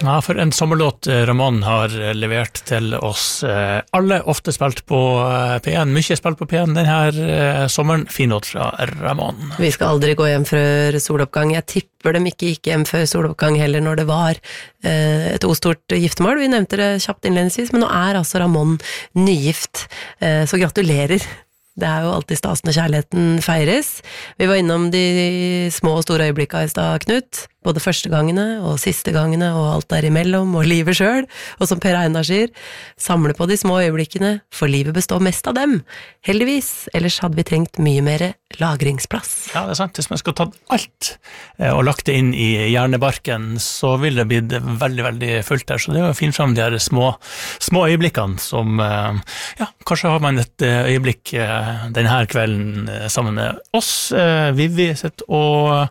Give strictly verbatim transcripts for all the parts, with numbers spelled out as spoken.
Ja, for en sommerlåt Ramón har levert til oss. Alle ofte spilt på P en, mye spilt på P en denne sommeren. Fin låt fra Ramón. Vi skal aldri gå hjem før soloppgang. Jeg tipper dem ikke gikk hjem før soloppgang heller når det var eh, et ostort giftemål. Vi nevnte det kjapt innledningsvis, men nå er altså Ramón nygift. Eh, så gratulerer. Det er jo alltid stas når kjærligheten feires. Vi var innom de små og store øyeblikkene i stad, Knut. Både første gangene og siste gangene og alt der imellom, og livet selv. Og som Per Einar sier, samle på de små øyeblikkene, for livet består mest av dem. Heldigvis, ellers hadde vi trengt mye mer lagringsplass. Ja, det er sant. Hvis man skal ta alt og lagt det inn i hjernebarken, så vil det bli veldig, veldig fullt der. Så det er jo å finne frem de her små, små øyeblikkene som, ja, kanskje har man et øyeblikk denne kvelden sammen med oss. Vivi sitter og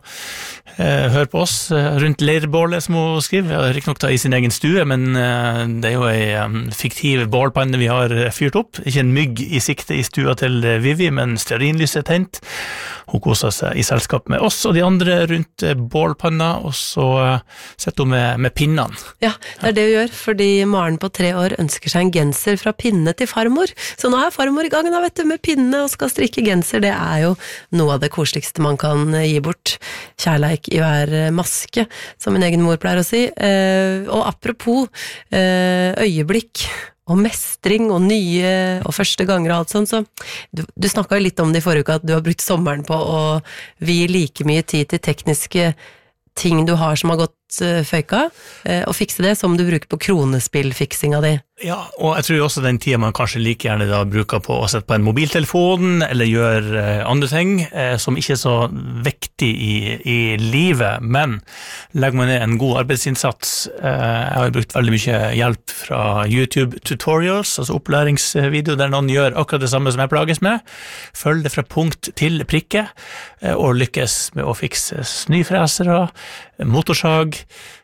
hører på oss rundt leirbålet, som hun skriver, ikke nok da i sin egen stue, men det er jo en fiktiv bålpanne vi har fyrt opp, ikke en mygg i sikte i stua til Vivi, men stearinlyset tent. Hun koser seg i selskap med oss og de andre rundt bålpanna, og så sitter hun med, med pinnene. Ja, det er det vi gjør, fordi Maren på tre år ønsker seg en genser fra pinne til farmor, så nå er farmor i gang da, vet du, med pinne og skal strikke genser. Det er jo noe av det koseligste man kan gi bort. Kjærleik i hver maske, som min egen mor pleier å si. Eh, og apropos eh, øyeblikk og mestring og nye og første ganger og alt sånt, så du, du snakket jo litt om det i forrige uke, at du har brukt sommeren på å vie like mye tid til tekniske ting du har som har gått uh, føyka, uh, og fikse det som du bruker på kronespillfiksinga di. Ja, og jeg tror også den tiden man kanskje like gjerne da bruker på å sette på en mobiltelefon, eller gjøre uh, andre ting, uh, som ikke er så viktig i, i livet, men legger man ned en god arbeidsinnsats. Uh, jeg har brukt veldig mye hjelp fra YouTube tutorials, altså opplæringsvideo der noen gjør akkurat det samme som jeg plages med, følg det fra punkt til prikke, uh, og lykkes med å fikse snøfresere, motorsag,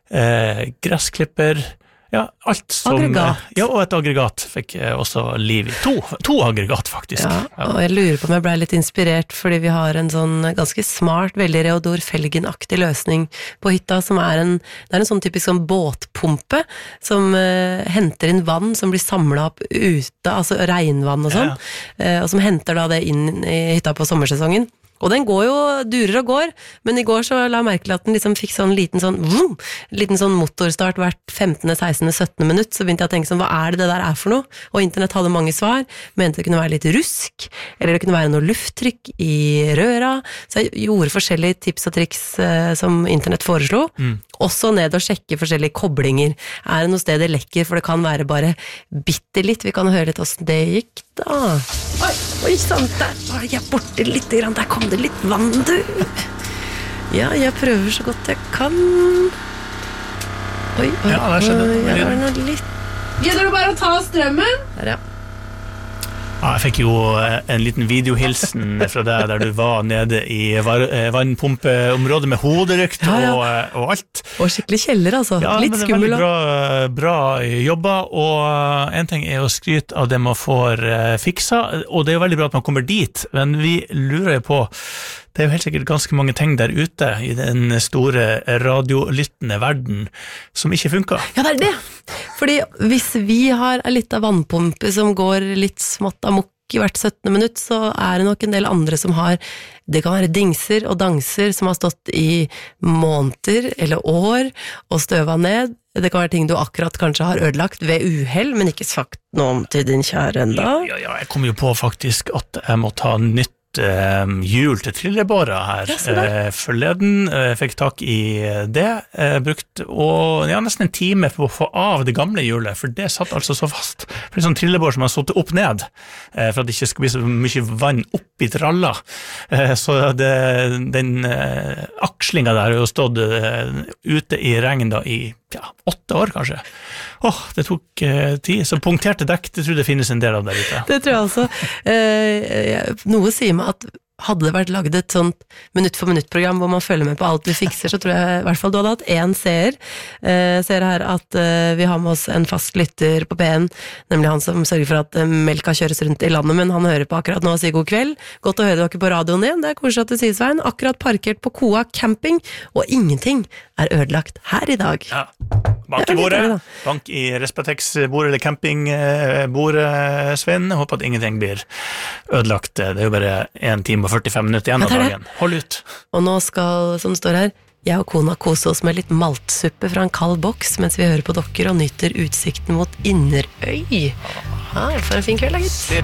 eh, gressklipper, ja, alt som... Aggregat. Ja, og et aggregat fikk eh, også liv i. To, to aggregat, faktisk. Ja, og jeg lurer på om jeg ble litt inspirert, fordi vi har en sånn ganske smart, veldig Reodor Felgen-aktig løsning på hytta, som er en, det er en sånn typisk sånn båtpumpe, som eh, henter inn vann som blir samlet opp ute, altså regnvann og sånn, ja, ja. Eh, og som henter da det inn i hytta på sommersesongen. Og den går jo, durer og går, men i går så la jeg merke til at den liksom fikk sånn liten sånn, vroom, liten sånn motorstart hvert femtende, sekstende, syttende minutt, så begynte jeg å tenke sånn, hva er det det der er for noe? Og internett hadde mange svar, mente det kunne være litt rusk, eller det kunne være noe lufttrykk i røra, så jeg gjorde forskjellige tips og triks eh, som internett foreslo, mm. også ned og sjekke forskjellige koblinger. Er det noe sted det lekker, for det kan være bare bitte litt, vi kan høre litt hvordan det gikk da. Oi, oi, sånn, der var jeg borte litt grann, der kom det litt vann, du. Ja, jeg prøver så godt jeg kan. Oi, oi, ja, der skjedde oi, jeg var noe litt. Gjelder det bare å ta strømmen? Der, ja. Ja, jeg fikk jo en liten videohilsen fra deg der du var nede i vannpumpeområdet med hodelykt ja, ja. og, og alt. Og skikkelig kjeller, altså. Ja, litt men det er skummel. veldig bra, bra jobba, og en ting er å skryte av det man får fiksa, og det er jo veldig bra at man kommer dit, men vi lurer jo på, det er jo helt sikkert ganske mange ting der ute i den store radiolyttende verden som ikke funker. Ja, det er det. Fordi hvis vi har en liten vannpumpe som går litt smått amok i hvert syttende minutt, så er det nok en del andre som har, det kan være dingser og dangser som har stått i måneder eller år og støva ned. Det kan være ting du akkurat kanskje har ødelagt ved uheld, men ikke sagt noe om til din kjære enda. Ja, ja, jeg kom jo på faktisk at jeg må ta nytt Uh, jul til trillebåra her uh, forleden, uh, fikk tak i det, uh, brukt og, ja, nesten en time på å få av det gamle hjulet, for det satt altså så fast, for en sånn trillebår som har satt opp ned, uh, for at det ikke skulle bli så mye vann opp i tralla, uh, så det, den uh, akslinga der har jo stått uh, ute i regn da i ja, åtte år kanskje. Åh, oh, det tok uh, tid, så punkterte dekk, det tror jeg det finnes en del av der ute. Det tror jeg også. Uh, noe sier meg at hadde det vært laget et sånt minutt for minutt-program hvor man følger med på alt du fikser, så tror jeg i hvert fall du hadde hatt en seer. Eh, ser her at eh, vi har med oss en fast lytter på P en, nemlig han som sørger for at eh, melka kjøres rundt i landet, men han hører på akkurat nå og sier god kveld. Godt å høre dere på radioen igjen, det er koselig at du sier, Svein. Akkurat parkert på Koa camping, og ingenting er ødelagt her i dag. Ja, bank i bordet, bank i Respetex-bord eller campingbord, Svein. Håper at ingenting blir ødelagt. Det er jo bare en time og førtifem minutter igjen av dagen. Hold ut. Og nå skal, som det står her, jeg og kona kose oss med litt maltsuppe fra en kald boks mens vi hører på dere og nyter utsikten mot Inderøy. Ah, for en fin kveld, da, gitt.